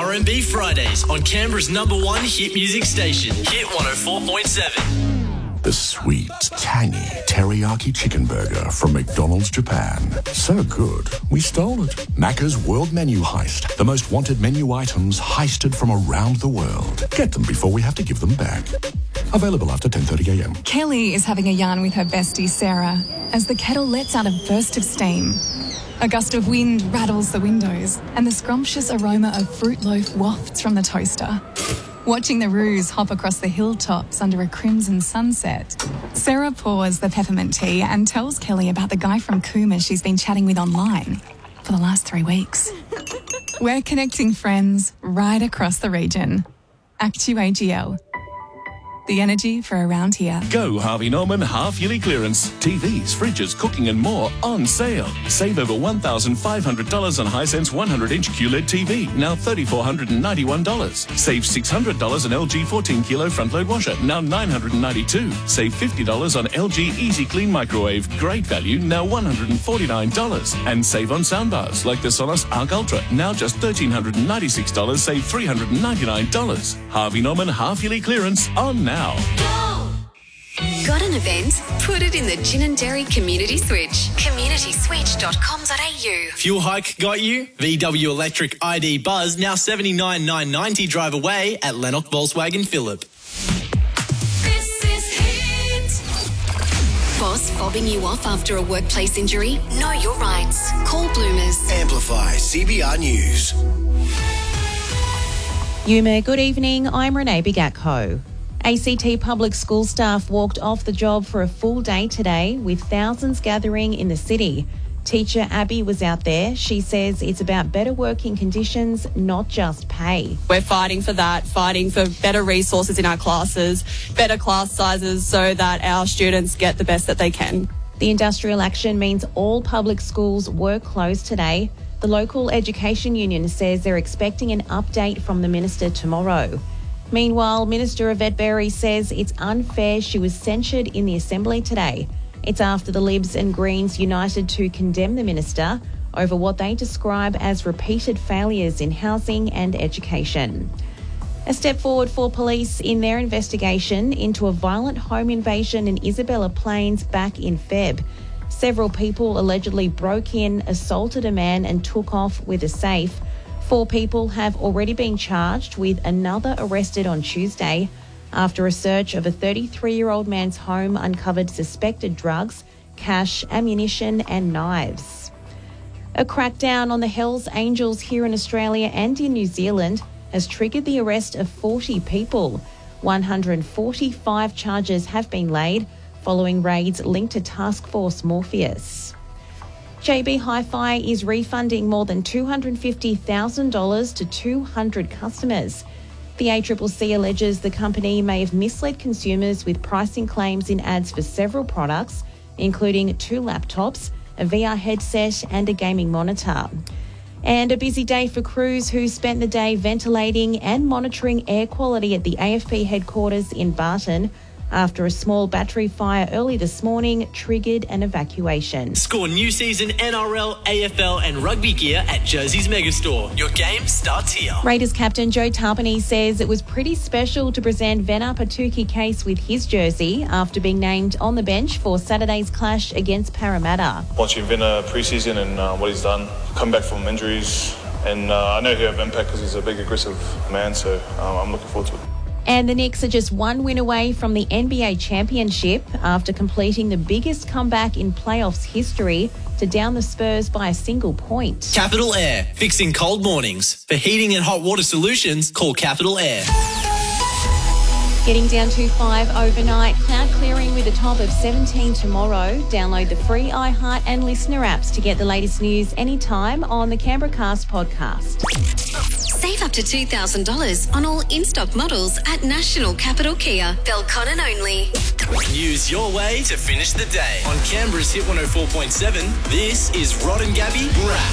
R&B Fridays on Canberra's #1 hit music station, Hit 104.7. The sweet, tangy teriyaki chicken burger from McDonald's Japan. So good, we stole it. Macca's World Menu Heist. The most wanted menu items heisted from around the world. Get them before we have to give them back. Available after 10:30 a.m. Kelly is having a yarn with her bestie Sarah as the kettle lets out a burst of steam. A gust of wind rattles the windows and the scrumptious aroma of fruit loaf wafts from the toaster. Watching the roos hop across the hilltops under a crimson sunset, Sarah pours the peppermint tea and tells Kelly about the guy from Cooma she's been chatting with online for the last 3 weeks. We're connecting friends right across the region. Actu AGL. The energy for around here. Go Harvey Norman half-yearly clearance. TVs, fridges, cooking and more on sale. Save over $1,500 on Hisense 100-inch QLED TV, now $3,491. Save $600 on LG 14-kilo front-load washer, now $992. Save $50 on LG Easy Clean microwave, great value, now $149. And save on soundbars like the Sonos Arc Ultra, now just $1,396, save $399. Harvey Norman half-yearly clearance on now. Got an event? Put it in the Gin and Dairy Community Switch. communityswitch.com.au. Fuel hike got you? VW Electric ID Buzz now $79,990 drive away at Lennox Volkswagen Phillip. This is Hit. Boss fobbing you off after a workplace injury? Know your rights. Call Bloomers. Amplify CBR News. Yuma, good evening. I'm Renee Bigatko. ACT public school staff walked off the job for a full day today with thousands gathering in the city. Teacher Abby was out there. She says it's about better working conditions, not just pay. We're fighting for that, fighting for better resources in our classes, better class sizes so that our students get the best that they can. The industrial action means all public schools were closed today. The local education union says they're expecting an update from the minister tomorrow. Meanwhile, Minister Yvette Berry says it's unfair she was censured in the Assembly today. It's after the Libs and Greens united to condemn the minister over what they describe as repeated failures in housing and education. A step forward for police in their investigation into a violent home invasion in Isabella Plains back in Feb. Several people allegedly broke in, assaulted a man and took off with a safe. 4 people have already been charged, with another arrested on Tuesday after a search of a 33-year-old man's home uncovered suspected drugs, cash, ammunition and knives. A crackdown on the Hells Angels here in Australia and in New Zealand has triggered the arrest of 40 people. 145 charges have been laid following raids linked to Task Force Morpheus. JB Hi-Fi is refunding more than $250,000 to 200 customers. The ACCC alleges the company may have misled consumers with pricing claims in ads for several products, including 2 laptops, a VR headset and a gaming monitor. And a busy day for crews who spent the day ventilating and monitoring air quality at the AFP headquarters in Barton after a small battery fire early this morning triggered an evacuation. Score new season NRL, AFL and rugby gear at Jersey's Megastore. Your game starts here. Raiders captain Joe Tarpany says it was pretty special to present Vena Patuki Case with his jersey after being named on the bench for Saturday's clash against Parramatta. Watching Vena pre-season and what he's done, come back from injuries, and I know he'll have impact because he's a big aggressive man, so I'm looking forward to it. And the Knicks are just 1 win away from the NBA championship after completing the biggest comeback in playoffs history to down the Spurs by a single point. Capital Air, fixing cold mornings. For heating and hot water solutions, call Capital Air. Getting down to 5 overnight, cloud clearing with a top of 17 tomorrow. Download the free iHeart and Listener apps to get the latest news anytime on the Canberra Cast podcast. Save up to $2,000 on all in-stock models at National Capital Kia. Belconnen only. Use your way to finish the day. On Canberra's Hit 104.7, this is Rod and Gabby Rap.